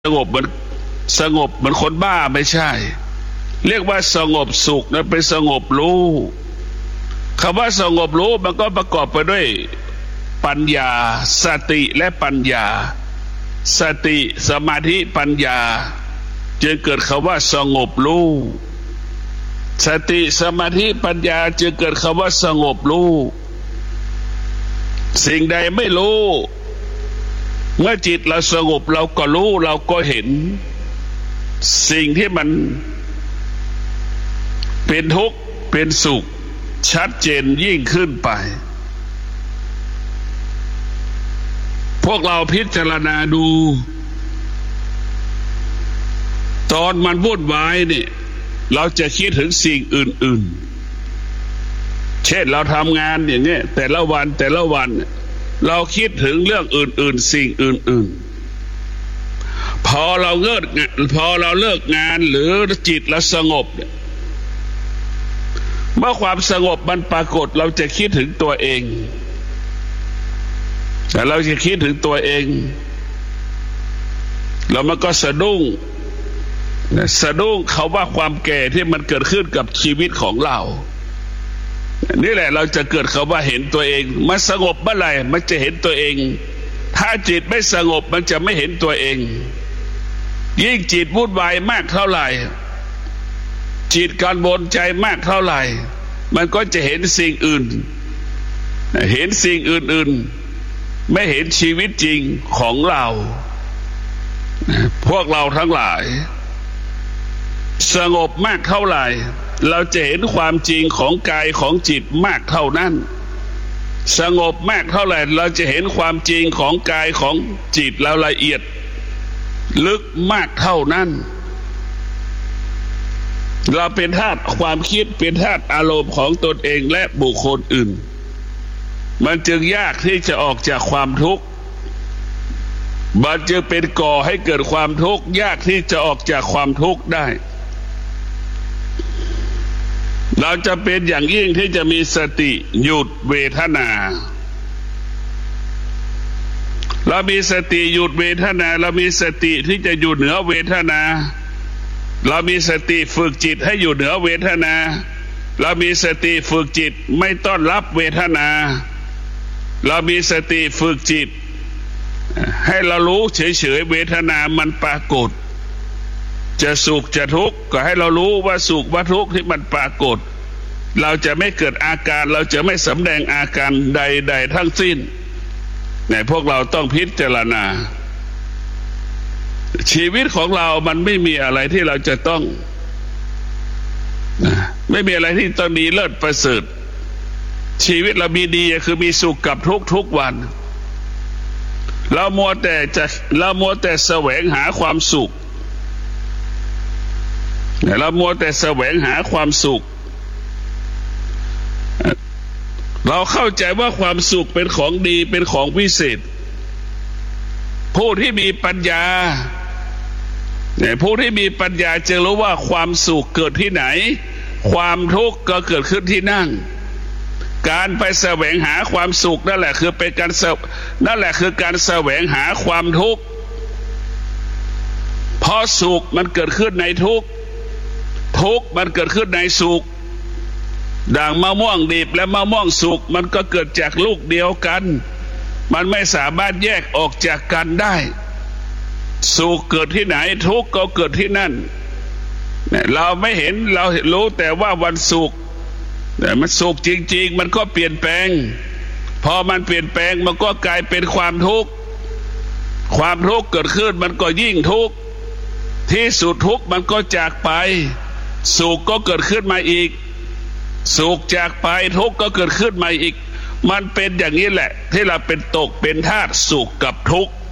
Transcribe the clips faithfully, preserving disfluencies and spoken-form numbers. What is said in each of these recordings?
สงบเหมือนสงบเหมือนคนบ้าไม่ใช่เรียกว่าสงบสุขนะเป็นสงบรู้คำว่าสงบรู้มันก็ประกอบไปด้วยปัญญาสติและปัญญาสติสมาธิปัญญาจึงเกิดคำว่าสงบรู้สติสมาธิปัญญาจึงเกิดคำว่าสงบรู้สิ่งใดไม่รู้เมื่อจิตเราสงบเราก็รู้เราก็เห็นสิ่งที่มันเป็นทุกข์เป็นสุขชัดเจนยิ่งขึ้นไปพวกเราพิจารณาดูตอนมันวุ่นวายเนี่ยเราจะคิดถึงสิ่งอื่นๆเช่นเราทำงานอย่างนี้แต่ละวันแต่ละวันเราคิดถึงเรื่องอื่นๆสิ่งอื่นๆพอเราเลิกพอเราเลิกงานหรือจิตเราสงบเนี่ยเมื่อความสงบมันปรากฏเราจะคิดถึงตัวเองแต่เราจะคิดถึงตัวเองแล้วมันก็สะดุ้งสะดุ้งเขาว่าความแก่ที่มันเกิดขึ้นกับชีวิตของเรานี่แหละเราจะเกิดคำว่าเห็นตัวเองมันสงบเมื่อไหร่มันจะเห็นตัวเองถ้าจิตไม่สงบมันจะไม่เห็นตัวเองยิ่งจิตวุ่นวายมากเท่าไหร่จิตการวนใจมากเท่าไหร่มันก็จะเห็นสิ่งอื่นเห็นสิ่งอื่นๆไม่เห็นชีวิตจริงของเราพวกเราทั้งหลายสงบมากเท่าไหร่เราจะเห็นความจริงของกายของจิตมากเท่านั้นสงบมากเท่าไหร่เราจะเห็นความจริงของกายของจิตเราละเอียดลึกมากเท่านั้นเราเป็นธาตุความคิดเป็นธาตุอารมณ์ของตนเองและบุคคลอื่นมันจึงยากที่จะออกจากความทุกข์มันจึงเป็นก่อให้เกิดความทุกข์ยากที่จะออกจากความทุกข์ได้เราจะเป็นอย่างยิ่งที่จะมีสติหยุดเวทนาเรามีสติหยุดเวทนาเรามีสติที่จะอยู่เหนือเวทนาเรามีสติฝึกจิตให้อยู่เหนือเวทนาเรามีสติฝึกจิตไม่ต้อนรับเวทนาเรามีสติฝึกจิตให้เรารู้เฉยๆเวทนามันปรากฏจะสุขจะทุกข์ก็ให้เรารู้ว่าสุขว่าทุกข์ที่มันปรากฏเราจะไม่เกิดอาการเราจะไม่สำแดงอาการใดๆทั้งสิ้นในพวกเราต้องพิจารณาชีวิตของเรามันไม่มีอะไรที่เราจะต้องไม่มีอะไรที่ต้องดีเลิศประเสริฐชีวิตเรามีดีคือมีสุขกับทุกทุกวันเรามัวแต่จะเรามัวแต่แสวงหาความสุขเรามัวแต่แสวงหาความสุขเราเข้าใจว่าความสุขเป็นของดีเป็นของวิเศษผู้ที่มีปัญญาเนี่ยผู้ที่มีปัญญาจะรู้ว่าความสุขเกิดที่ไหนความทุกข์ก็เกิดขึ้นที่นั่นการไปแสวงหาความสุขนั่นแหละคือเป็นการนั่นแหละคือการแสวงหาความทุกข์เพราะสุขมันเกิดขึ้นในทุกข์ทุกข์มันเกิดขึ้นในสุขด่างมะม่วงดิบและมะม่วงสุกมันก็เกิดจากลูกเดียวกันมันไม่สามารถแยกออกจากกันได้สุขเกิดที่ไหนทุกข์ก็เกิดที่นั่นเราไม่เห็นเรารู้แต่ว่าวันสุขแต่มันสุขจริงๆมันก็เปลี่ยนแปลงพอมันเปลี่ยนแปลงมันก็กลายเป็นความทุกข์ความทุกข์เกิดขึ้นมันก็ยิ่งทุกข์ที่สุดทุกข์มันก็จากไปสุขก็เกิดขึ้นมาอีกสุขจากไปทุกข์ก็เกิดขึ้นมาอีกมันเป็นอย่างนี้แหละที่เราเป็นตกเป็นธาตุสุขกับทุกข์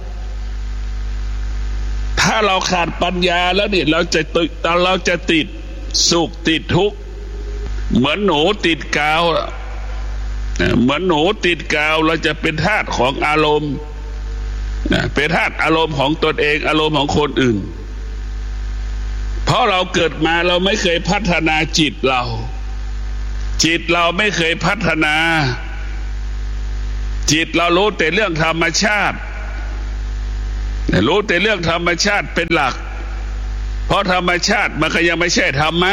ถ้าเราขาดปัญญาแล้วเนี่ยเราจะติดเราจะติดสุขติดทุกข์เหมือนหนูติดกาวเหมือนหนูติดกาวเราจะเป็นธาตุของอารมณ์เป็นธาตุอารมณ์ของตนเองอารมณ์ของคนอื่นเพราะเราเกิดมาเราไม่เคยพัฒนาจิตเราจิตเราไม่เคยพัฒนาจิตเรารู้แต่เรื่องธรรมชาติรู้แต่เรื่องธรรมชาติเป็นหลักเพราะธรรมชาติมันก็ยังไม่ใช่ธรรมะ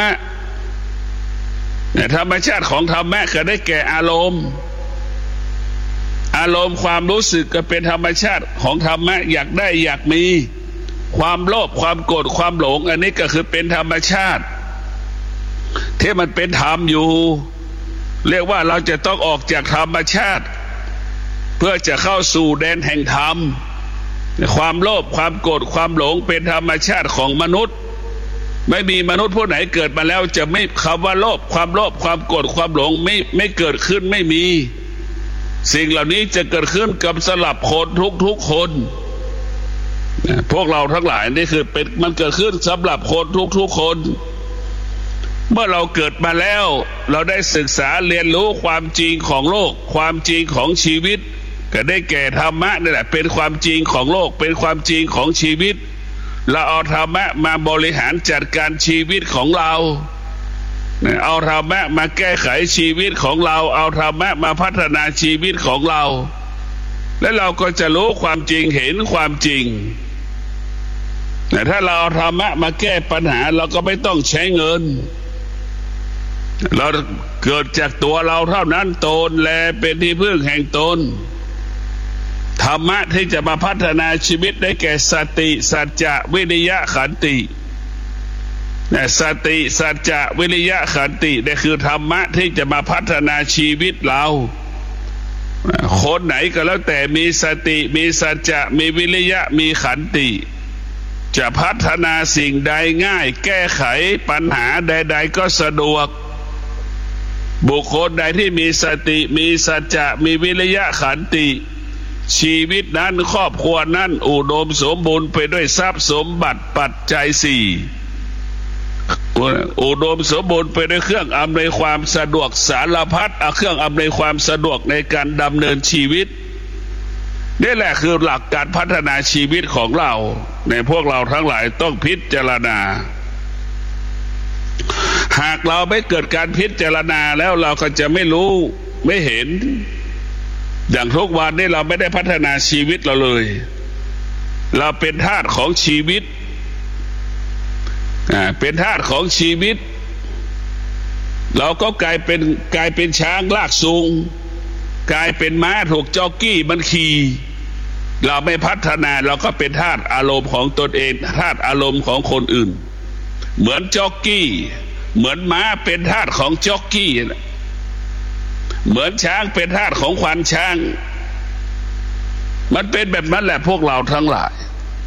ธรรมชาติของธรรมะก็ได้แก่อารมณ์อารมณ์ความรู้สึกก็เป็นธรรมชาติของธรรมะอยากได้อยากมีความโลภความโกรธความหลงอันนี้ก็คือเป็นธรรมชาติที่มันเป็นธรรมอยู่เรียกว่าเราจะต้องออกจากธรรมชาติเพื่อจะเข้าสู่แดนแห่งธรรมความโลภความโกรธความหลงเป็นธรรมชาติของมนุษย์ไม่มีมนุษย์ผู้ไหนเกิดมาแล้วจะไม่คำว่าโลภความโลภความโกรธความหลงไม่ไม่เกิดขึ้นไม่มีสิ่งเหล่านี้จะเกิดขึ้นกับสลับคนทุกทุกคนพวกเราทั้งหลายนี่คือเป็นมันเกิดขึ้นสำหรับคนทุกทุกคนเมื่อเราเกิดมาแล้วเราได้ศึกษาเรียนรู้ความจริงของโลกความจริงของชีวิตก็ได้แก่ธรรมะนี่แหละเป็นความจริงของโลกเป็นความจริงของชีวิตเราเอาธรรมะมาบริหารจัดการชีวิตของเราเอาธรรมะมาแก้ไขชีวิตของเราเอาธรรมะมาพัฒนาชีวิตของเราและเราก็จะรู้ความจริงเห็นความจริงแต่ถ้าเราเอาธรรมะมาแก้ปัญหาเราก็ไม่ต้องใช้เงินเราเกิดจากตัวเราเท่านั้นตนแลเป็นที่พึ่งแห่งตนธรรมะที่จะมาพัฒนาชีวิตได้แก่สติสัจจะวิริยะขันติสติสัจจะวิริยะขันตินี่คือธรรมะที่จะมาพัฒนาชีวิตเราคนไหนก็แล้วแต่มีสติมีสัจจะมีวิริยะมีขันติจะพัฒนาสิ่งใดง่ายแก้ไขปัญหาใดๆก็สะดวกบุคคลใดที่มีสติมีสัจจะมีวิริยะขันติชีวิตนั้นครอบครัวนั้นอุดมสมบูรณ์ไปด้วยทรัพย์สมบัติปัจจัยสี่อุดมสมบูรณ์ไปด้วยเครื่องอำนวยความสะดวกสารพัดเครื่องอำนวยความสะดวกในการดำเนินชีวิตนี่แหละคือหลักการพัฒนาชีวิตของเราในพวกเราทั้งหลายต้องพิจารณาหากเราไม่เกิดการพิจารณาแล้วเราก็จะไม่รู้ไม่เห็นอย่างทุกวันนี้เราไม่ได้พัฒนาชีวิตเราเลยเราเป็นทาสของชีวิตอ่าเป็นทาสของชีวิตเราก็กลายเป็นกลายเป็นช้างลากจูงกลายเป็นม้าถูกจ็อกกี้มันขี่เราไม่พัฒนาเราก็เป็นทาสอารมณ์ของตนเองทาสอารมณ์ของคนอื่นเหมือนจ็อกกี้เหมือนม้าเป็นทาสของจ็อกกี้เหมือนช้างเป็นทาสของควานช้างมันเป็นแบบนั้นแหละพวกเราทั้งหลาย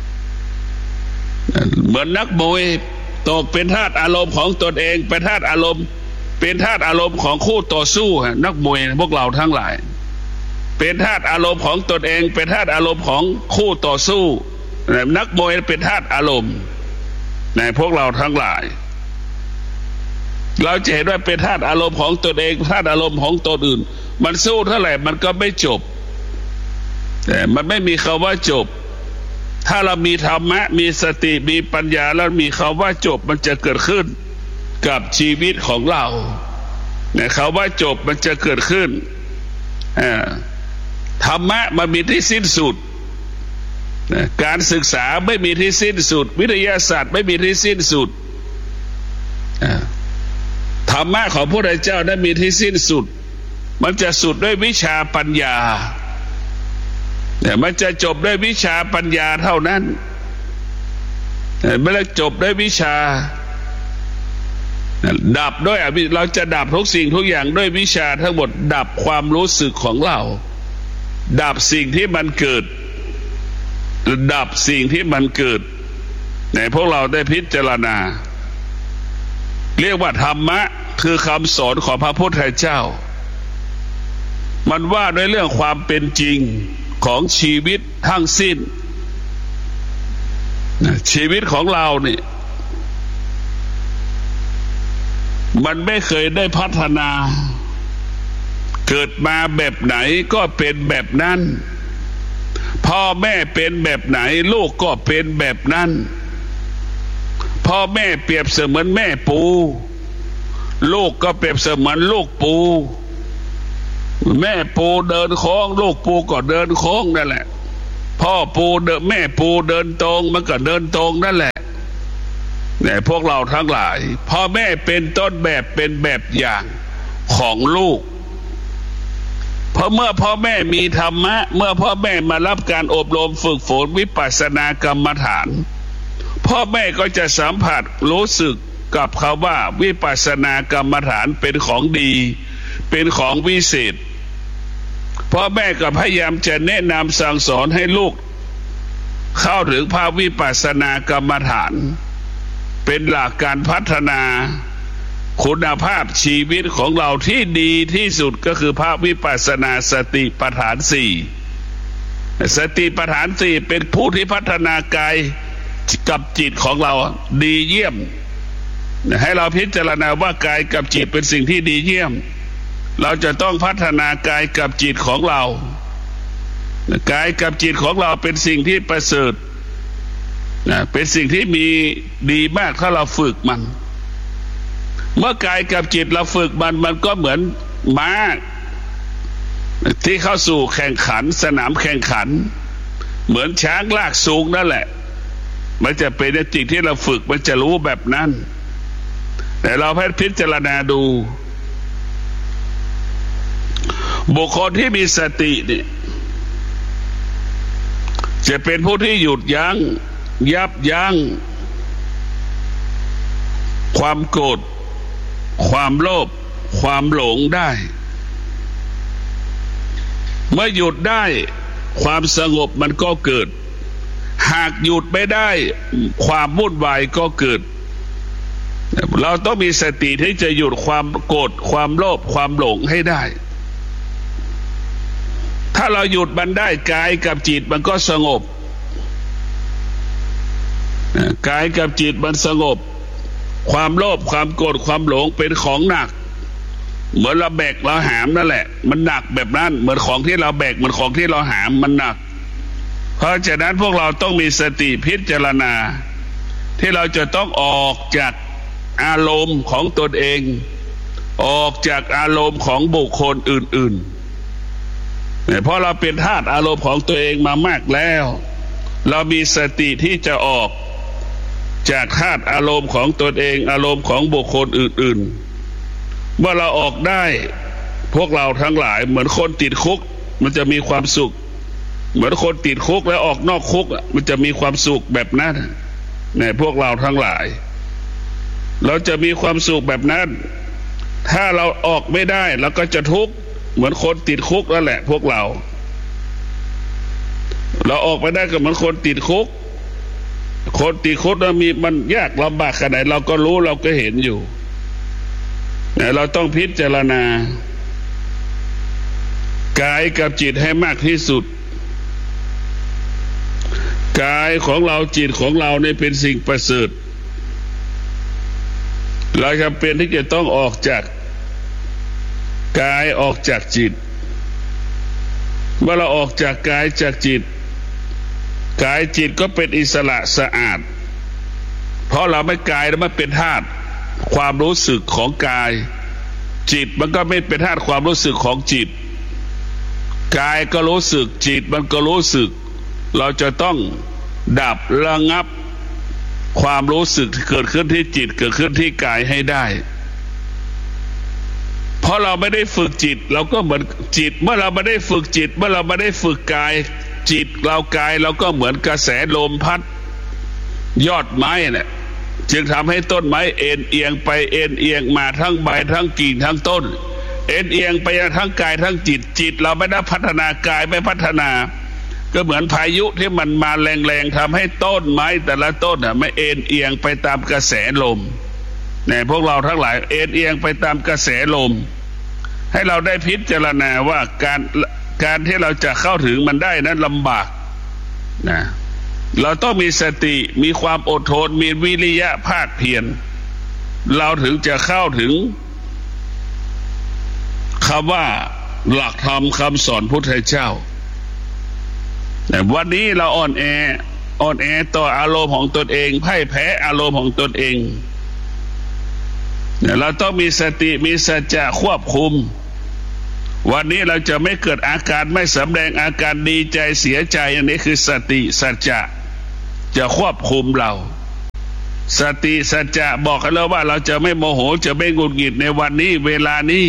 เหมือนนักมวยตกเป็นทาสอารมณ์ของตนเองเป็นทาสอารมณ์เป็นทาสอารมณ์ของคู่ต่อสู้นักมวยพวกเราทั้งหลายเป็นทาสอารมณ์ของตนเองเป็นทาสอารมณ์ของคู่ต่อสู้นักมวยเป็นทาสอารมณ์ในพวกเราทั้งหลายเราจะเห็นว่าเป็นธาตุอารมณ์ของตนเองธาตุอารมณ์ของตนอื่นมันสู้เท่าไหร่มันก็ไม่จบแต่มันไม่มีคำว่าจบถ้าเรามีธรรมะมีสติมีปัญญาแล้วมีคำว่าจบมันจะเกิดขึ้นกับชีวิตของเราเนี่ยคำว่าจบมันจะเกิดขึ้นธรรมะมันมีที่สิ้นสุดการศึกษาไม่มีที่สิ้นสุดวิทยาศาสตร์ไม่มีที่สิ้นสุดธรรมะของพระพุทธเจ้านั้นมีที่สิ้นสุดมันจะสุดด้วยวิชาปัญญาแต่มันจะจบด้วยวิชาปัญญาเท่านั้นไม่ได้จบด้วยวิชาดับด้วยเราจะดับทุกสิ่งทุกอย่างด้วยวิชาทั้งหมดดับความรู้สึกของเราดับสิ่งที่มันเกิดดับสิ่งที่มันเกิดในพวกเราได้พิจารณาเรียกว่าธรรมะคือคำสอนของพระพุทธเจ้ามันว่าด้วยเรื่องความเป็นจริงของชีวิตทั้งสิ้นชีวิตของเรานี่มันไม่เคยได้พัฒนาเกิดมาแบบไหนก็เป็นแบบนั้นพ่อแม่เป็นแบบไหนลูกก็เป็นแบบนั้นพ่อแม่เปรียบเสมือนแม่ปูลูกก็เปรียบเสมือนลูกปูแม่ปูเดินโค้งลูกปูก็เดินโค้งนั่นแหละพ่อปูเดินแม่ปูเดินตรงมันก็เดินตรงนั่นแหละเนี่ยพวกเราทั้งหลายพ่อแม่เป็นต้นแบบเป็นแบบอย่างของลูกเพราะเมื่อพ่อแม่มีธรรมะเมื่อพ่อแม่มารับการอบรมฝึกฝนวิปัสสนากรรมฐานพ่อแม่ก็จะสัมผัสรู้สึกกับเขาว่าวิปัสสนากรรมฐานเป็นของดีเป็นของวิเศษพ่อแม่ก็พยายามจะแนะนำสั่งสอนให้ลูกเข้าถึงภาพวิปัสสนากรรมฐานเป็นหลักการพัฒนาคุณภาพชีวิตของเราที่ดีที่สุดก็คือภาพวิปัสสนาสติปัฏฐานสี่สติปัฏฐานสี่เป็นผู้ที่พัฒนากายกับจิตของเราดีเยี่ยมให้เราพิจารณาว่ากายกับจิตเป็นสิ่งที่ดีเยี่ยมเราจะต้องพัฒนากายกับจิตของเรากายกับจิตของเราเป็นสิ่งที่ประเสริฐเป็นสิ่งที่มีดีมากถ้าเราฝึกมันเมื่อกายกับจิตเราฝึกมันมันก็เหมือนม้าที่เข้าสู่แข่งขันสนามแข่งขันเหมือนช้างลากสูงนั่นแหละมันจะเป็นสิ่งที่เราฝึกมันจะรู้แบบนั้นแต่เราให้พิจารณาดูบุคคลที่มีสติเนี่ยจะเป็นผู้ที่หยุดยั้งยับยั้งความโกรธความโลภความหลงได้เมื่อหยุดได้ความสงบมันก็เกิดหากหยุดไม่ได้ความวุ่นวายก็เกิดเราต้องมีสติที่จะหยุดความโกรธความโลภความหลงให้ได้ถ้าเราหยุดมันได้กายกับจิตมันก็สงบกายกับจิตมันสงบความโลภความโกรธความหลงเป็นของหนักเหมือนเราแบกเราหามนั่นแหละมันหนักแบบนั้นเหมือนของที่เราแบกเหมือนของที่เราหามมันหนักเพราะฉะนั้นพวกเราต้องมีสติพิจารณาที่เราจะต้องออกจากอารมณ์ของตนเองออกจากอารมณ์ของบุคคลอื่นๆเพราะเราเป็นทาสอารมณ์ของตัวเองมามากแล้วเรามีสติที่จะออกจากธาตุอารมณ์ของตนเองอารมณ์ของบุคคลอื่นๆเมื่อเราออกได้พวกเราทั้งหลายเหมือนคนติดคุกมันจะมีความสุขเหมือนคนติดคุกแล้วออกนอกคุกมันจะมีความสุขแบบนั้นในพวกเราทั้งหลายเราจะมีความสุขแบบนั้นถ้าเราออกไม่ได้เราก็จะทุกข์เหมือนคนติดคุกนั่นแหละพวกเราเราออกไปได้ก็เหมือนคนติดคุกคนติดคุกมันมีมันยากลำบากขนาดไหนเราก็รู้เราก็เห็นอยู่แต่เราต้องพิจารณากายกับจิตให้มากที่สุดกายของเราจิตของเราเนี่ยเป็นสิ่งประเสริฐเราจำเป็นที่จะต้องออกจากกายออกจากจิตเมื่อเราออกจากกายจากจิตกายจิตก็เป็นอิสระสะอาดเพราะเราไม่กายแล้วมันเป็นธาตุความรู้สึกของกายจิตมันก็ไม่เป็นธาตุความรู้สึกของจิตกายก็รู้สึกจิตมันก็รู้สึกเราจะต้องดับระงับความรู้สึกที่เกิดขึ้นที่จิตเกิดขึ้นที่กายให้ได้เพราะเราไม่ได้ฝึกจิตเราก็เหมือนจิตเมื่อเราไม่ได้ฝึกจิตเมื่อเราไม่ได้ฝึกกายจิตเรากายเราก็เหมือนกระแสลมพัดยอดไม้เนี่ยจึงทำให้ต้นไม้เอ็นเอียงไปเอ็นเอียงมาทั้งใบทั้งกิ่งทั้งต้นเอ็นเอียงไปทั้งกายทั้งจิตจิตเราไม่ได้พัฒนากายไม่พัฒนาก็เหมือนพายุที่มันมาแรงๆทำให้ต้นไม้แต่ละต้นอ่ะไม่เอ็นเอียงไปตามกระแสลมเนี่ยพวกเราทั้งหลายเอ็นเอียงไปตามกระแสลมให้เราได้พิจารณาว่าการการที่เราจะเข้าถึงมันได้นั้นลำบากนะเราต้องมีสติมีความอดทนมีวิริยะภาคเพียรเราถึงจะเข้าถึงคำว่าหลักธรรมคำสอนพุทธเจ้าแต่วันนี้เราอ่อนแออ่อนแอต่ออารมณ์ของตนเองพ่ายแพ้อารมณ์ของตนเองเราต้องมีสติมีสัจจะควบคุมวันนี้เราจะไม่เกิดอาการไม่สำแดงอาการดีใจเสียใจอันนี้คือสติสัจจะจะควบคุมเราสติสัจจะบอกให้เราว่าเราจะไม่โมโหจะไม่หงุดหงิดในวันนี้เวลานี้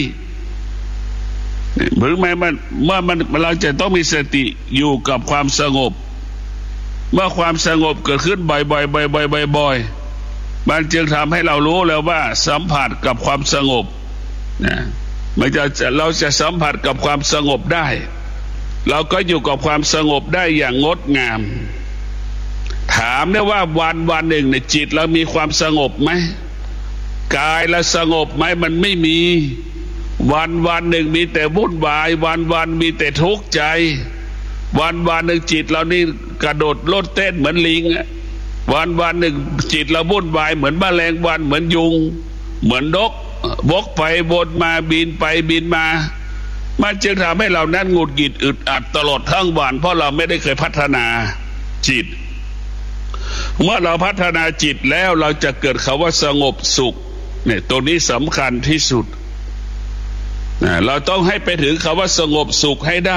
หรือไม่มันเมื่อมันเราจะต้องมีสติอยู่กับความสงบเมื่อความสงบเกิดขึ้นบ่อยๆบ่อยๆบ่อยๆมันจึงทำให้เรารู้แล้วว่าสัมผัสกับความสงบนะมันจะเราจะสัมผัสกับความสงบได้เราก็อยู่กับความสงบได้อย่างงดงามถามได้ว่าวันวันหนึ่งในจิตเรามีความสงบไหมกายเราสงบไหมมันไม่มีวันวันหนึ่งมีแต่วุ่นวายวันวันมีแต่ทุกข์ใจวันวันหนึ่งจิตเรานี่กระโดดโลดเต้นเหมือนลิงวันวันหนึ่งจิตเราวุ่นวายเหมือนแมลงวันเหมือนยุงเหมือนนกวกไปวนมาบินไปบินมามันจึงทำให้เรานั้นหงุดหงิดอึดอัดตลอดทั้งวันเพราะเราไม่ได้เคยพัฒนาจิตเมื่อเราพัฒนาจิตแล้วเราจะเกิดคำว่าสงบสุขเนี่ยตรงนี้สำคัญที่สุดเราต้องให้ไปถึงคำว่าสงบสุขให้ได้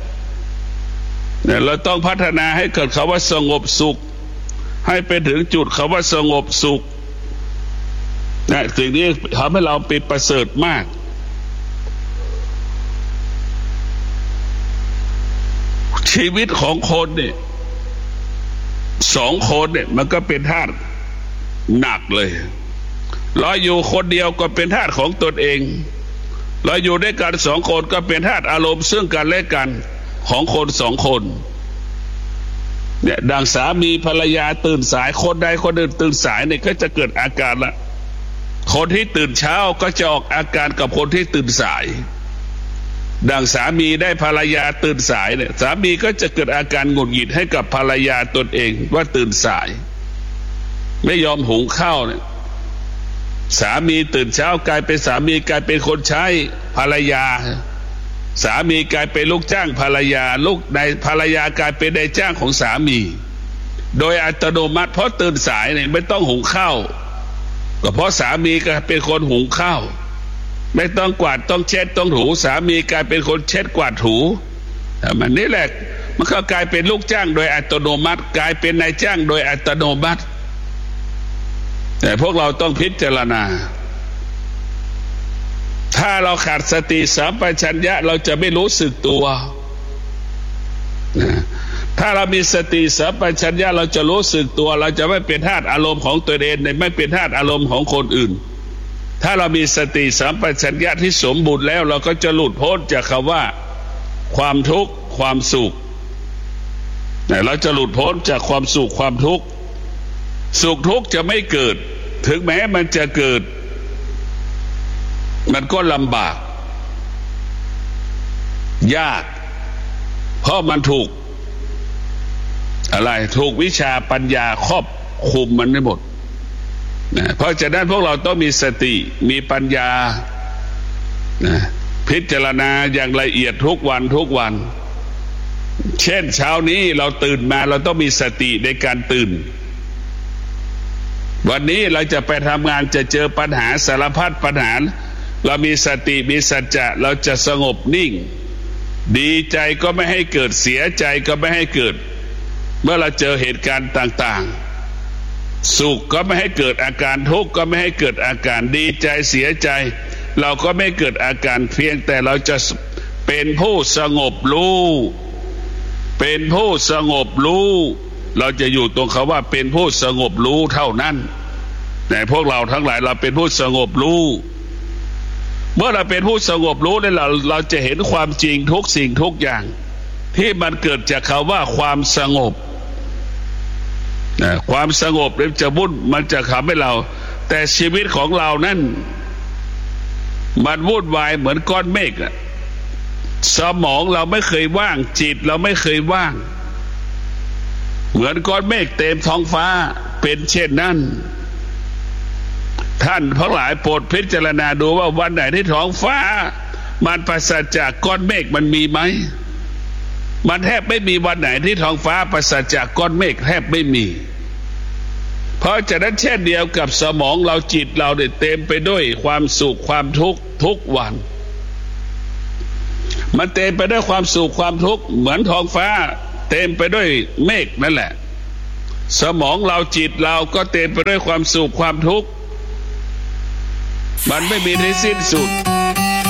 เราต้องพัฒนาให้เกิดคำว่าสงบสุขให้ไปถึงจุดคำว่าสงบสุขนะสิ่งนี้ทำให้เราเป็นประเสริฐมากชีวิตของคนเนี่ยสองคนเนี่ยมันก็เป็นธาตุหนักเลยเราอยู่คนเดียวก็เป็นธาตุของตนเองเราอยู่ด้วยกันสองคนก็เป็นธาตุอารมณ์ซึ่งกันและกันของคนสองคนเนี่ยดังสามีภรรยาตื่นสายคนใดคนหนึ่งตื่นสายเนี่ยก็จะเกิดอาการละคนที่ตื่นเช้าก็จะออกอาการกับคนที่ตื่นสายดังสามีได้ภรรยาตื่นสายเนี่ยสามีก็จะเกิดอาการหงุดหงิดให้กับภรรยาตนเองว่าตื่นสายไม่ยอมหุงข้าวเนี่ยสามีตื่นเช้ากลายเป็นสามีกลายเป็นคนใช้ภรรยาสามีกลายเป็นลูกจ้างภรรยาลูกในภรรยากลายเป็นนายจ้างของสามีโดยอัตโนมัติเพราะตื่นสายเนี่ยไม่ต้องหุงข้าวก็เพราะสามีก็เป็นคนหุงข้าวไม่ต้องกวาดต้องเช็ดต้องถูสามีกลายเป็นคนเช็ดกวาดถูมันนี่แหละมันก็กลายเป็นลูกจ้างโดยอัตโนมัติกลายเป็นนายจ้างโดยอัตโนมัติแต่พวกเราต้องพิจารณาถ้าเราขาดสติสัมปชัญญะเราจะไม่รู้สึกตัวถ้าเรามีสติสัมปชัญญะเราจะรู้สึกตัวเราจะไม่เป็นธาตุอารมณ์ของตัวเองไม่เป็นธาตุอารมณ์ของคนอื่นถ้าเรามีสติสัมปชัญญะที่สมบูรณ์แล้วเราก็จะหลุดพ้นจากคำว่าความทุกข์ความสุขเราจะหลุดพ้นจากความสุขความทุกข์สุขทุกข์จะไม่เกิดถึงแม้มันจะเกิดมันก็ลำบากยากเพราะมันถูกอะไรถูกวิชาปัญญาครอบคุมมันได้หมดนะเพราะฉะนั้นพวกเราต้องมีสติมีปัญญานะพิจารณาอย่างละเอียดทุกวันทุกวันเช่นเช้านี้เราตื่นมาเราต้องมีสติในการตื่นวันนี้เราจะไปทำงานจะเจอปัญหาสารพัดปัญหาเรามีสติมีสัจจะเราจะสงบนิ่งดีใจก็ไม่ให้เกิดเสียใจก็ไม่ให้เกิดเมื่อเราเจอเหตุการณ์ต่างๆสุขก็ไม่ให้เกิดอาการทุกข์ก็ไม่ให้เกิดอาการดีใจเสียใจเราก็ไม่เกิดอาการเพียงแต่เราจะเป็นผู้สงบรู้เป็นผู้สงบรู้เราจะอยู่ตรงคำว่าเป็นผู้สงบรู้เท่านั้นแต่พวกเราทั้งหลายเราเป็นผู้สงบรู้เมื่อเราเป็นผู้สงบรู้เนี่ยเราเราจะเห็นความจริงทุกสิ่งทุกอย่างที่มันเกิดจากคำว่าความสงบนะความสงบเนี่ยจะวุ่นมันจะทำให้เราแต่ชีวิตของเรานั้นมันวุ่นวายเหมือนก้อนเมฆอะสมองเราไม่เคยว่างจิตเราไม่เคยว่างเหมือนก้อนเมฆเต็มท้องฟ้าเป็นเช่นนั้นท่านทั้งหลายโปรดพิจารณาดูว่าวันไหนที่ท้องฟ้ามันปราศจากก้อนเมฆมันมีไหมมันแทบไม่มีวันไหนที่ท้องฟ้าปราศจากก้อนเมฆแทบไม่มีเพราะฉะนั้นเช่นเดียวกับสมองเราจิตเราเนี่ยเต็มไปด้วยความสุขความทุกข์ทุกวันมันเต็มไปด้วยความสุขความทุกข์เหมือนท้องฟ้าเต็มไปด้วยเมฆนั่นแหละสมองเราจิตเราก็เต็มไปด้วยความสุขความทุกข์มันไม่มีที่สิ้นสุด